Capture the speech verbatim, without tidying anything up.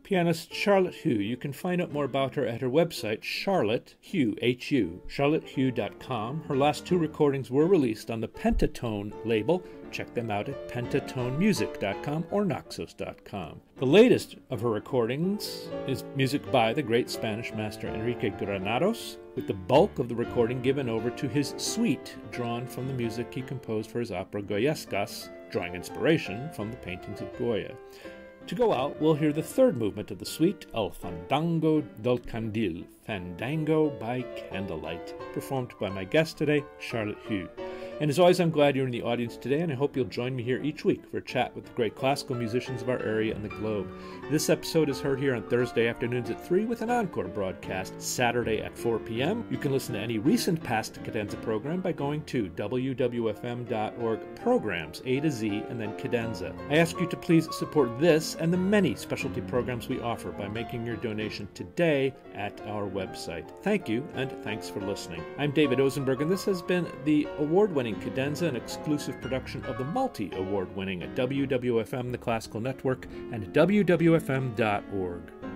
pianist Charlotte Hu. You can find out more about her at her website, Charlotte Hu, H U, charlotte hu dot com. Her last two recordings were released on the Pentatone label. Check them out at pentatone music dot com or naxos dot com. The latest of her recordings is music by the great Spanish master Enrique Granados, with the bulk of the recording given over to his suite, drawn from the music he composed for his opera Goyescas, drawing inspiration from the paintings of Goya. To go out, we'll hear the third movement of the suite, El Fandango del Candil, Fandango by Candlelight, performed by my guest today, Charlotte Hu. And as always, I'm glad you're in the audience today, and I hope you'll join me here each week for a chat with the great classical musicians of our area and the globe. This episode is heard here on Thursday afternoons at three with an encore broadcast Saturday at four p.m. You can listen to any recent past Cadenza program by going to w w f m dot org programs, A to Z, and then Cadenza. I ask you to please support this and the many specialty programs we offer by making your donation today at our website. Thank you, and thanks for listening. I'm David Ozenberg, and this has been the award-winning Cadenza, an exclusive production of the multi-award winning W W F M, the Classical Network, and w w f m dot org.